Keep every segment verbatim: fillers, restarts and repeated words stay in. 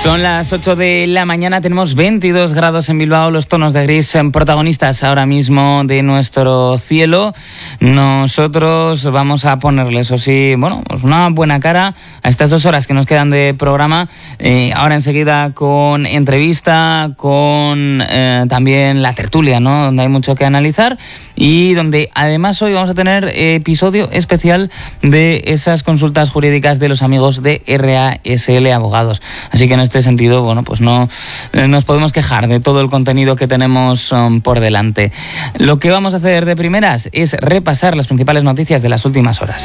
Son las ocho de la mañana, tenemos veintidós grados en Bilbao, los tonos de gris protagonistas ahora mismo de nuestro cielo. Nosotros vamos a ponerle, eso sí, bueno, pues una buena cara a estas dos horas que nos quedan de programa. Eh, ahora enseguida con entrevista, con eh, también la tertulia, ¿no? Donde hay mucho que analizar y donde además hoy vamos a tener episodio especial de esas consultas jurídicas de los amigos de R A S L Abogados. Así que en este sentido, bueno, pues no eh, nos podemos quejar de todo el contenido que tenemos um, por delante. Lo que vamos a hacer de primeras es repasar las principales noticias de las últimas horas.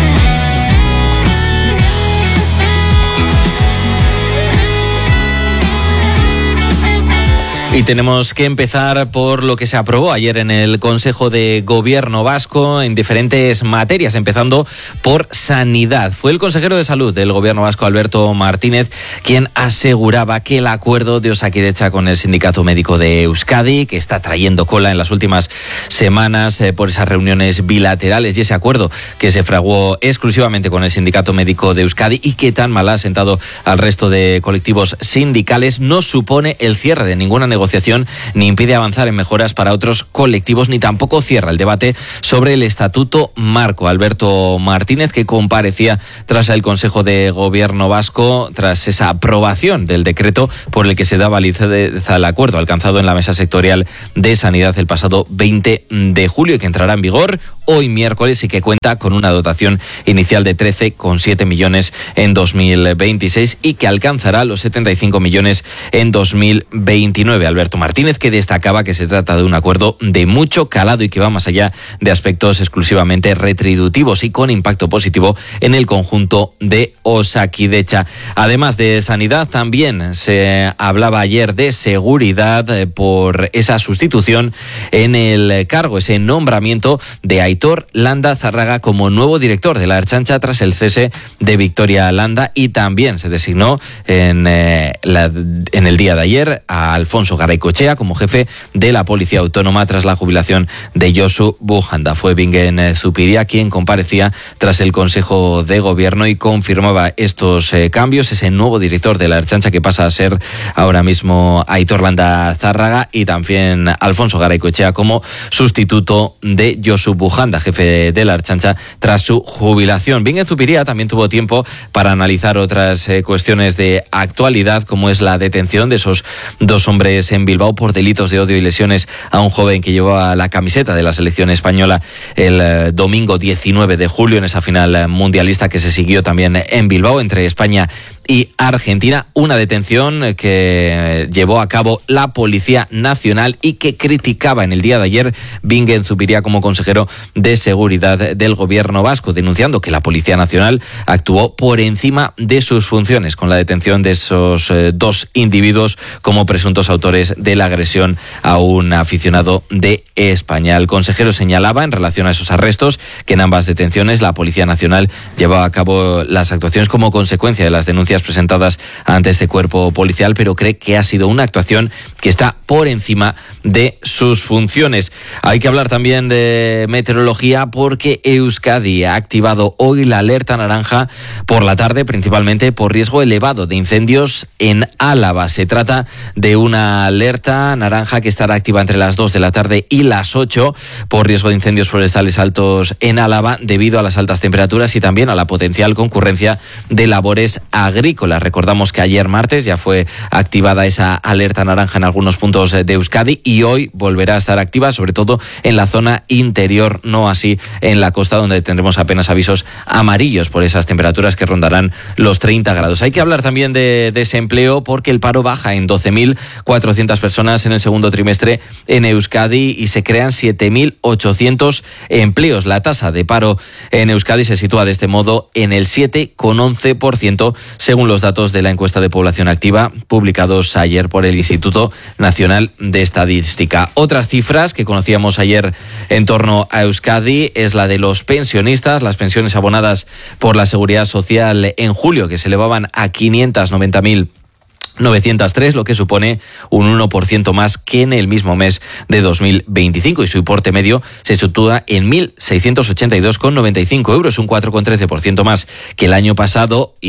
Y tenemos que empezar por lo que se aprobó ayer en el Consejo de Gobierno vasco en diferentes materias, empezando por sanidad. Fue el consejero de Salud del Gobierno vasco, Alberto Martínez, quien aseguraba que el acuerdo de Osakidetza con el Sindicato Médico de Euskadi, que está trayendo cola en las últimas semanas eh, por esas reuniones bilaterales y ese acuerdo que se fraguó exclusivamente con el Sindicato Médico de Euskadi y que tan mal ha sentado al resto de colectivos sindicales, no supone el cierre de ninguna negociación negociación ni impide avanzar en mejoras para otros colectivos, ni tampoco cierra el debate sobre el Estatuto Marco. Alberto Martínez, que comparecía tras el Consejo de Gobierno vasco, tras esa aprobación del decreto por el que se da validez al acuerdo alcanzado en la Mesa Sectorial de Sanidad el pasado veinte de julio y que entrará en vigor hoy miércoles y que cuenta con una dotación inicial de trece coma siete millones en dos mil veintiséis y que alcanzará los setenta y cinco millones en dos mil veintinueve. Alberto Martínez, que destacaba que se trata de un acuerdo de mucho calado y que va más allá de aspectos exclusivamente retributivos y con impacto positivo en el conjunto de Osakidetza. Además de sanidad, también se hablaba ayer de seguridad por esa sustitución en el cargo, ese nombramiento de Aitor Landa Zárraga como nuevo director de la Ertzaintza tras el cese de Victoria Landa, y también se designó en, eh, la, en el día de ayer a Alfonso Garaycochea como jefe de la Policía Autónoma tras la jubilación de Josu Bujanda. Fue Bingen Zupiria quien comparecía tras el Consejo de Gobierno y confirmaba estos eh, cambios, ese nuevo director de la Ertzaintza que pasa a ser ahora mismo Aitor Landa Zárraga, y también Alfonso Garaycochea como sustituto de Josu Bujanda, jefe de la Ertzaintza tras su jubilación. Bingen Zupiria también tuvo tiempo para analizar otras eh, cuestiones de actualidad, como es la detención de esos dos hombres en Bilbao por delitos de odio y lesiones a un joven que llevaba la camiseta de la selección española el eh, domingo diecinueve de julio en esa final mundialista que se siguió también en Bilbao entre España y Argentina. Una detención que llevó a cabo la Policía Nacional y que criticaba en el día de ayer Bingen Zupiria como consejero de Seguridad del Gobierno vasco, denunciando que la Policía Nacional actuó por encima de sus funciones con la detención de esos eh, dos individuos como presuntos autores de la agresión a un aficionado de España. El consejero señalaba en relación a esos arrestos que en ambas detenciones la Policía Nacional llevaba a cabo las actuaciones como consecuencia de las denuncias presentadas ante este cuerpo policial, pero cree que ha sido una actuación que está por encima de sus funciones. Hay que hablar también de meteorología porque Euskadi ha activado hoy la alerta naranja por la tarde, principalmente por riesgo elevado de incendios en Álava. Se trata de una alerta naranja que estará activa entre las dos de la tarde y las ocho por riesgo de incendios forestales altos en Álava debido a las altas temperaturas y también a la potencial concurrencia de labores agrícolas. Recordamos que ayer martes ya fue activada esa alerta naranja en algunos puntos de Euskadi y hoy volverá a estar activa, sobre todo en la zona interior, no así en la costa, donde tendremos apenas avisos amarillos por esas temperaturas que rondarán los treinta grados. Hay que hablar también de desempleo porque el paro baja en doce mil cuatrocientas personas en el segundo trimestre en Euskadi y se crean siete mil ochocientos empleos. La tasa de paro en Euskadi se sitúa de este modo en el siete coma once por ciento según los datos de la encuesta de población activa publicados ayer por el Instituto Nacional de Estadística. Otras cifras que conocíamos ayer en torno a Euskadi es la de los pensionistas. Las pensiones abonadas por la Seguridad Social en julio, que se elevaban a quinientos noventa mil novecientos tres, lo que supone un uno por ciento más que en el mismo mes de dos mil veinticinco, y su importe medio se sitúa en mil seiscientos ochenta y dos coma noventa y cinco euros, un cuatro coma trece por ciento más que el año pasado y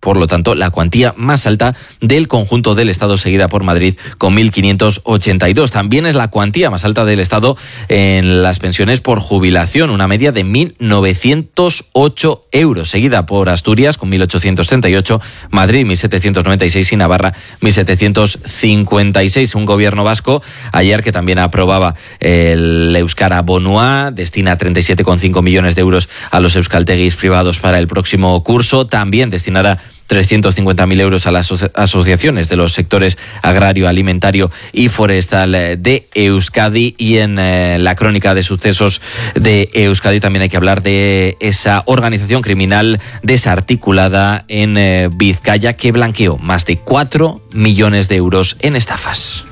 por lo tanto, la cuantía más alta del conjunto del Estado, seguida por Madrid con mil quinientos ochenta y dos. También es la cuantía más alta del Estado en las pensiones por jubilación, una media de mil novecientos ocho euros, seguida por Asturias con mil ochocientos treinta y ocho, Madrid mil setecientos noventa y seis y Navarra mil setecientos cincuenta y seis. Un gobierno vasco ayer que también aprobaba el Euskara Bonua, destina treinta y siete coma cinco millones de euros a los euskaltegis privados para el próximo curso. También destinará trescientos cincuenta mil euros a las aso- asociaciones de los sectores agrario, alimentario y forestal de Euskadi. Y en eh, la crónica de sucesos de Euskadi también hay que hablar de esa organización criminal desarticulada en eh, Vizcaya que blanqueó más de cuatro millones de euros en estafas.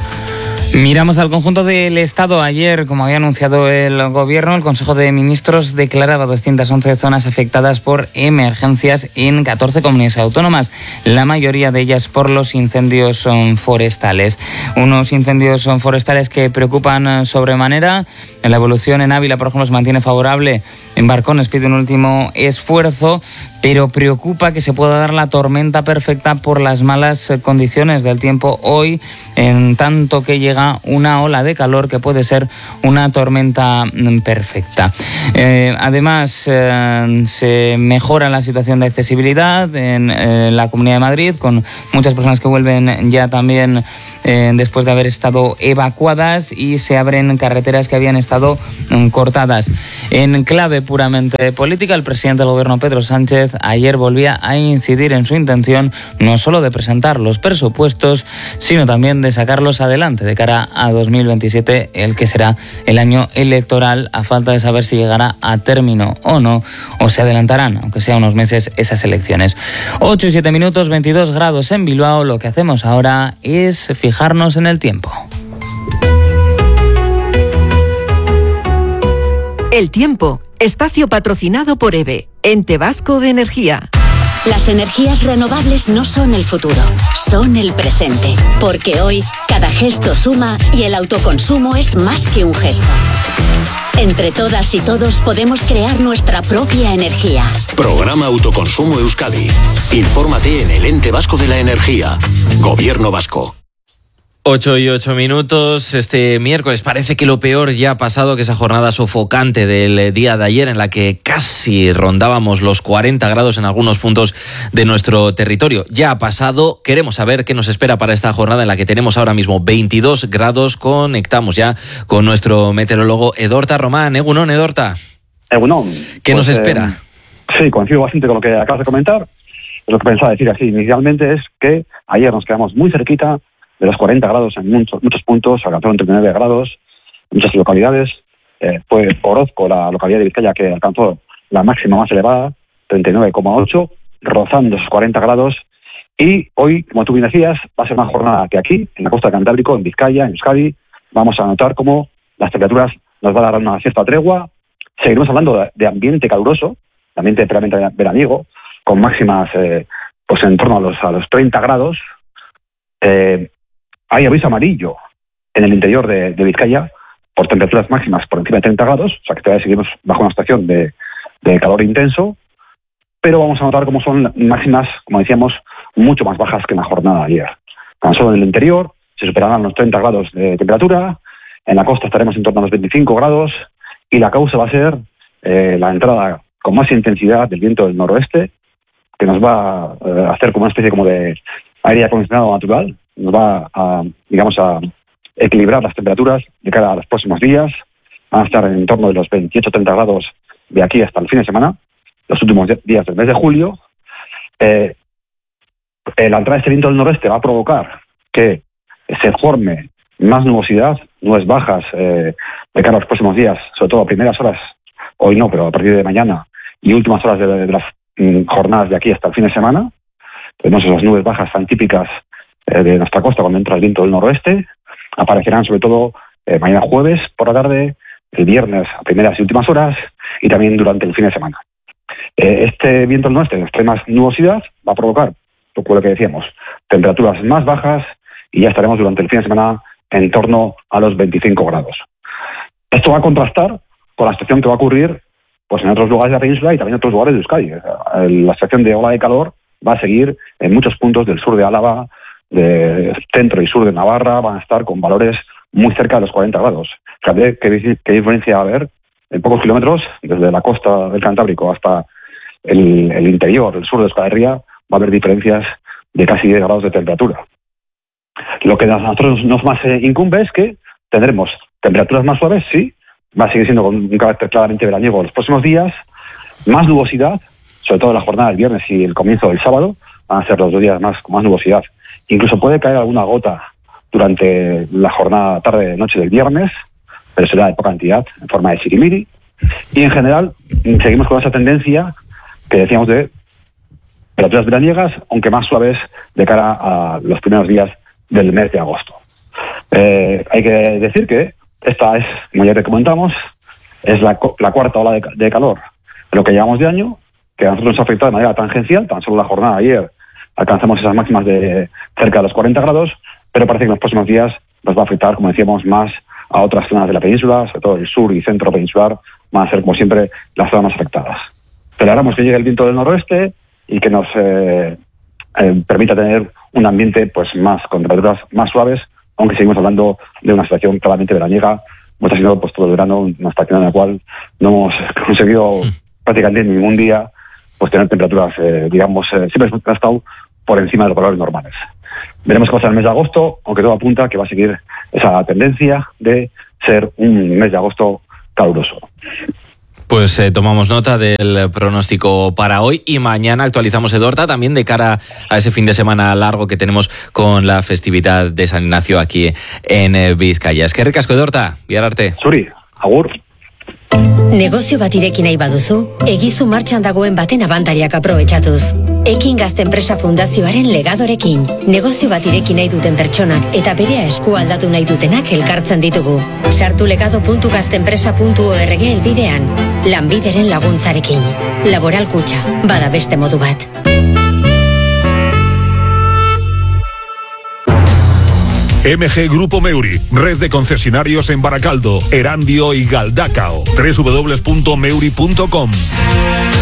Miramos al conjunto del Estado. Ayer, como había anunciado el Gobierno, el Consejo de Ministros declaraba doscientas once zonas afectadas por emergencias en catorce comunidades autónomas, la mayoría de ellas por los incendios forestales. Unos incendios forestales que preocupan sobremanera. La evolución en Ávila, por ejemplo, se mantiene favorable. En Barcones pide un último esfuerzo, pero preocupa que se pueda dar la tormenta perfecta por las malas condiciones del tiempo hoy, en tanto que llega una ola de calor que puede ser una tormenta perfecta. Eh, además, eh, se mejora la situación de accesibilidad en eh, la Comunidad de Madrid, con muchas personas que vuelven ya también eh, después de haber estado evacuadas, y se abren carreteras que habían estado mm, cortadas. En clave puramente política, el presidente del Gobierno, Pedro Sánchez, ayer volvía a incidir en su intención no solo de presentar los presupuestos, sino también de sacarlos adelante de cara a dos mil veintisiete, el que será el año electoral, a falta de saber si llegará a término o no, o se adelantarán, aunque sea unos meses, esas elecciones. ocho y siete minutos, veintidós grados en Bilbao. Lo que hacemos ahora es fijarnos en el tiempo. El tiempo, espacio patrocinado por EVE, Ente Vasco de Energía. Las energías renovables no son el futuro, son el presente. Porque hoy, cada gesto suma y el autoconsumo es más que un gesto. Entre todas y todos podemos crear nuestra propia energía. Programa Autoconsumo Euskadi. Infórmate en el Ente Vasco de la Energía. Gobierno Vasco. Ocho y ocho minutos. Este miércoles parece que lo peor ya ha pasado, que esa jornada sofocante del día de ayer en la que casi rondábamos los cuarenta grados en algunos puntos de nuestro territorio. Ya ha pasado. Queremos saber qué nos espera para esta jornada en la que tenemos ahora mismo veintidós grados. Conectamos ya con nuestro meteorólogo Edorta Román. Egunon, Edorta. Egunon. ¿Qué pues, nos espera? Eh, sí, coincido bastante con lo que acabas de comentar. Lo que pensaba decir así inicialmente es que ayer nos quedamos muy cerquita de los cuarenta grados en muchos, muchos puntos, alcanzaron treinta y nueve grados en muchas localidades. Eh, fue Orozco, la localidad de Vizcaya, que alcanzó la máxima más elevada, treinta y nueve coma ocho, rozando esos cuarenta grados. Y hoy, como tú bien decías, va a ser una jornada que aquí, en la costa del Cantábrico, en Vizcaya, en Euskadi, vamos a notar cómo las temperaturas nos va a dar una cierta tregua. Seguiremos hablando de, de ambiente caluroso, de ambiente plenamente veraniego, con máximas eh, pues en torno a los, a los treinta grados. Eh, Hay aviso amarillo en el interior de, de Vizcaya por temperaturas máximas por encima de treinta grados, o sea que todavía seguimos bajo una estación de, de calor intenso, pero vamos a notar cómo son máximas, como decíamos, mucho más bajas que en la jornada de ayer. Tan solo en el interior se superarán los treinta grados de temperatura, en la costa estaremos en torno a los veinticinco grados, y la causa va a ser eh, la entrada con más intensidad del viento del noroeste, que nos va eh, a hacer como una especie como de aire acondicionado natural. Nos va a, digamos, a equilibrar las temperaturas de cara a los próximos días. Van a estar en torno de los veintiocho a treinta grados de aquí hasta el fin de semana, los últimos días del mes de julio. Eh, la entrada de este viento del noroeste va a provocar que se forme más nubosidad, nubes bajas eh, de cara a los próximos días, sobre todo a primeras horas, hoy no, pero a partir de mañana, y últimas horas de, de las mm, jornadas de aquí hasta el fin de semana. Tenemos esas nubes bajas tan típicas de nuestra costa cuando entra el viento del noroeste. Aparecerán sobre todo eh, mañana jueves por la tarde, el viernes a primeras y últimas horas, y también durante el fin de semana. Eh, este viento del noroeste de extrema nubosidad va a provocar, por lo que decíamos, temperaturas más bajas, y ya estaremos durante el fin de semana en torno a los veinticinco grados. Esto va a contrastar con la situación que va a ocurrir pues en otros lugares de la península y también en otros lugares de Euskadi. La situación de ola de calor va a seguir en muchos puntos del sur de Álava, de centro y sur de Navarra, van a estar con valores muy cerca de los cuarenta grados. Fíjate qué, qué diferencia va a haber en pocos kilómetros, desde la costa del Cantábrico hasta el, el interior, el sur de Euskal Herria, va a haber diferencias de casi diez grados de temperatura. Lo que a nosotros nos más eh, incumbe es que tendremos temperaturas más suaves, sí, va a seguir siendo con un carácter claramente veraniego los próximos días, más nubosidad, sobre todo la jornada del viernes y el comienzo del sábado, van a ser los dos días más con más nubosidad. Incluso puede caer alguna gota durante la jornada tarde-noche del viernes, pero será de poca cantidad, en forma de sirimiri. Y en general, seguimos con esa tendencia que decíamos de temperaturas veraniegas, aunque más suaves de cara a los primeros días del mes de agosto. Eh, hay que decir que esta es, como ya te comentamos, es la, la cuarta ola de, de calor de lo que llevamos de año, que a nosotros nos ha afectado de manera tangencial. Tan solo la jornada de ayer alcanzamos esas máximas de cerca de los cuarenta grados, pero parece que en los próximos días nos va a afectar, como decíamos, más a otras zonas de la península, sobre todo el sur y centro peninsular, van a ser, como siempre, las zonas más afectadas. Esperamos que llegue el viento del noroeste y que nos eh, eh, permita tener un ambiente pues más con temperaturas más suaves, aunque seguimos hablando de una situación claramente veraniega, como está siendo pues todo el verano, una estación en la cual no hemos conseguido sí. prácticamente ningún día pues tener temperaturas, eh, digamos, eh, siempre hemos estado por encima de los valores normales. Veremos qué pasa en el mes de agosto, aunque todo apunta que va a seguir esa tendencia de ser un mes de agosto caluroso. Pues eh, tomamos nota del pronóstico para hoy y mañana actualizamos, Edorta, también de cara a ese fin de semana largo que tenemos con la festividad de San Ignacio aquí en eh, Vizcaya. Es que ricasco, Edorta, biararte. Zuri, agur. Negozio bat ireki nahi baduzu, egizu martxan dagoen baten abantariak aprobetxatuz. Ekin Gazte Enpresa Fundazioaren legadorekin. Negozio bat ireki nahi duten pertsonak eta berea esku aldatu nahi dutenak elkartzen ditugu. Sartu legado puntu gazteenpresa puntu org elbidean. Lanbideren laguntzarekin. Laboral Kutxa, bada beste modu bat. M G Grupo Meuri, red de concesionarios en Baracaldo, Erandio y Galdacao. doble u doble u doble u punto meuri punto com